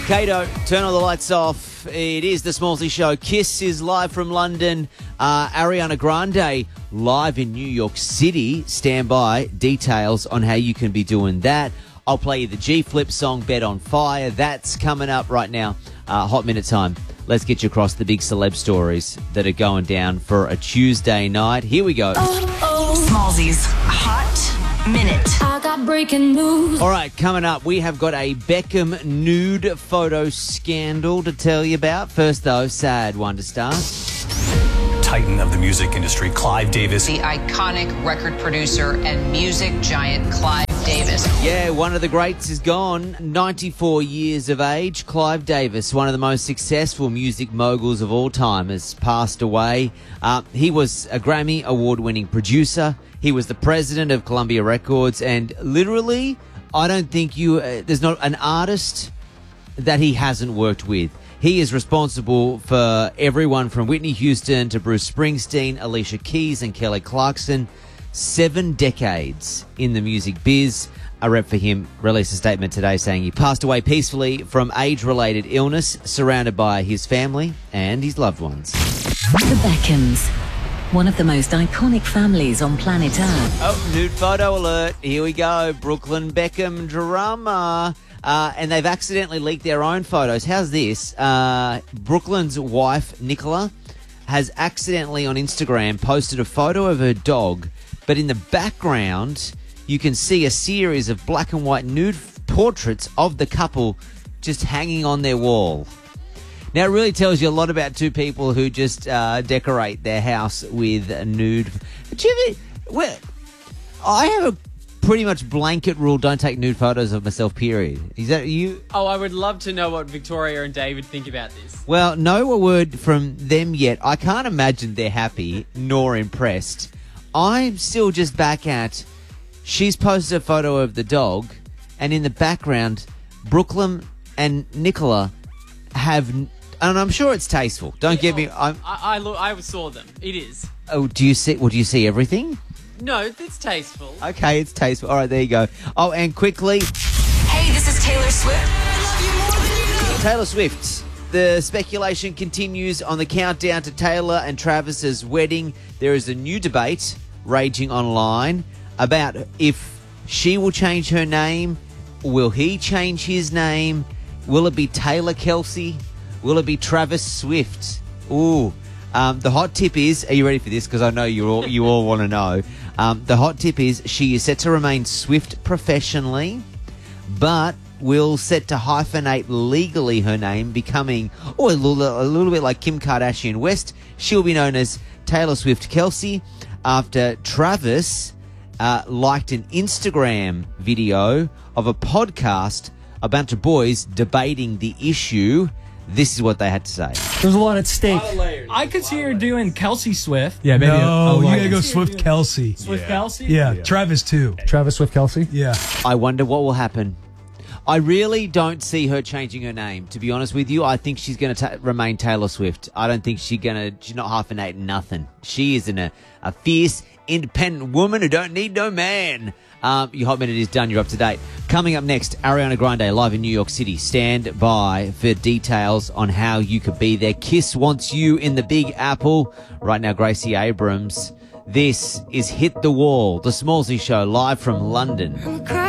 Kato, turn all the lights off. It is the Smallsy Show. Kiss is live from London. Ariana Grande live in New York City. Stand by. Details on how you can be doing that. I'll play you the G-Flip song, Bet on Fire. That's coming up right now. Hot minute time. Let's get you across the big celeb stories that are going down for a Tuesday night. Here we go. Smallsy's Hot Minute. I got breaking news. All right, coming up, we have got a Beckham nude photo scandal to tell you about. First, though, sad one to start. Titan of the music industry, Clive Davis. The iconic record producer and music giant Clive Davis. Yeah, one of the greats is gone. 94 years of age. Clive Davis, one of the most successful music moguls of all time, has passed away. He was a Grammy award-winning producer. He was the president of Columbia Records, and literally, I don't think there's not an artist that he hasn't worked with. He is responsible for everyone from Whitney Houston to Bruce Springsteen, Alicia Keys and Kelly Clarkson. 7 decades in the music biz. A rep for him released a statement today saying he passed away peacefully from age-related illness, surrounded by his family and his loved ones. The Beckhams, one of the most iconic families on planet Earth. Oh, nude photo alert. Here we go. Brooklyn Beckham drama. And they've accidentally leaked their own photos. How's this? Brooklyn's wife, Nicola, has accidentally on Instagram posted a photo of her dog, but in the background, you can see a series of black and white nude portraits of the couple just hanging on their wall. Now, it really tells you a lot about two people who just decorate their house with a nude. I have a pretty much blanket rule, don't take nude photos of myself, period. Is that you? Oh, I would love to know what Victoria and David think about this. Well, no word from them yet. I can't imagine they're happy nor impressed. I'm still just back at, she's posted a photo of the dog, and in the background, Brooklyn and Nicola have, and I'm sure it's tasteful. Don't get me. I saw them. It is. Oh, do you see everything? No, it's tasteful. Okay, it's tasteful. All right, there you go. Oh, and quickly, Hey, this is Taylor Swift. Taylor Swift. The speculation continues on the countdown to Taylor and Travis's wedding. There is a new debate raging online about if she will change her name. Will he change his name? Will it be Taylor Kelsey? Will it be Travis Swift? Ooh. The hot tip is, are you ready for this? Because I know you all want to know. The hot tip is she is set to remain Swift professionally, but will set to hyphenate legally her name, becoming a little bit like Kim Kardashian West. She'll be known as Taylor Swift Kelsey after Travis liked an Instagram video of a podcast, a bunch of boys debating the issue. This is what they had to say. There's a lot at stake. I could see her doing Kelsey Swift. Yeah, maybe. No, you I gotta can go see her Swift Kelsey. Swift Kelsey? Yeah, Travis too. Travis Swift Kelsey? Yeah. I wonder what will happen. I really don't see her changing her name, to be honest with you. I think she's going to remain Taylor Swift. I don't think she's not hyphenating nothing. She is a fierce, independent woman who don't need no man. Your Hot Minute is done. You're up to date. Coming up next, Ariana Grande live in New York City. Stand by for details on how you could be there. Kiss wants you in the Big Apple. Right now, Gracie Abrams. This is Hit the Wall, the Smallsy Show, live from London.